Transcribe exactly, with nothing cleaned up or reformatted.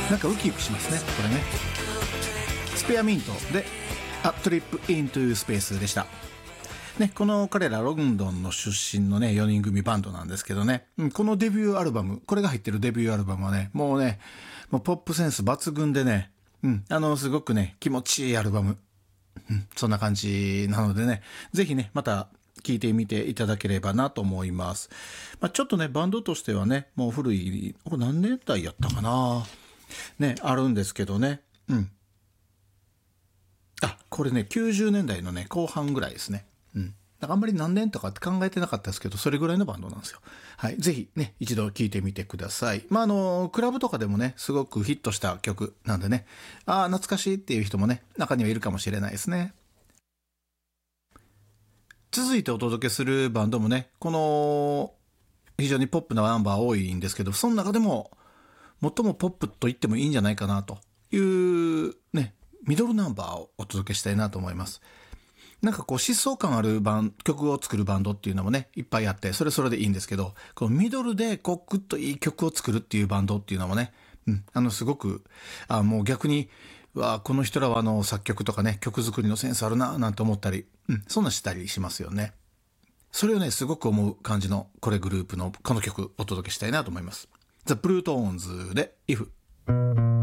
なんかウキウキしますねこれね。スペアミントでA Trip into Space でしたね。この彼らロンドンの出身のねよにん組バンドなんですけどね、うん、このデビューアルバム、これが入ってるデビューアルバムはね、もうねもうポップセンス抜群でね、うん、あのすごくね気持ちいいアルバム、うん、そんな感じなのでね、ぜひねまた聴いてみていただければなと思います。まあ、ちょっとねバンドとしてはねもう古い、これ何年代やったかなね、あるんですけどね、うんあ、これねきゅうじゅうねんだいのね後半ぐらいですね。うん。だからあんまり何年とかって考えてなかったですけど、それぐらいのバンドなんですよ。はい。ぜひね、一度聴いてみてください。まあ、あの、クラブとかでもね、すごくヒットした曲なんでね、ああ、懐かしいっていう人もね、中にはいるかもしれないですね。続いてお届けするバンドもね、この、非常にポップなナンバー多いんですけど、その中でも、最もポップと言ってもいいんじゃないかなというね、ミドルナンバーをお届けしたいなと思います。なんかこう疾走感あるバン曲を作るバンドっていうのもねいっぱいあって、それそれでいいんですけど、このミドルでこうグッといい曲を作るっていうバンドっていうのもね、うん、あのすごくあもう逆にわこの人らはあの作曲とかね曲作りのセンスあるななんて思ったり、うん、そんなしたりしますよね。それをねすごく思う感じのこれグループのこの曲お届けしたいなと思います。ザ・ブルートーンズで If。